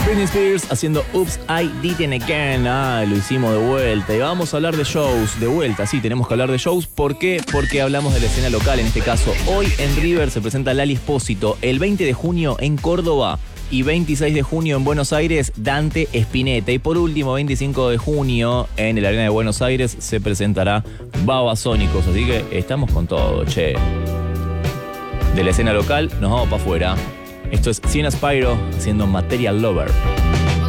Britney Spears haciendo Oops, I Did It Again. Lo hicimos de vuelta. Y vamos a hablar de shows. De vuelta, sí, tenemos que hablar de shows. ¿Por qué? Porque hablamos de la escena local en este caso. Hoy en River se presenta Lali Espósito. El 20 de junio en Córdoba. Y 26 de junio en Buenos Aires, Dante Spinetta. Y por último, 25 de junio en el Arena de Buenos Aires se presentará Babasónicos. Así que estamos con todo, che. De la escena local nos vamos para afuera. Esto es Siena Spyro haciendo Material Lover.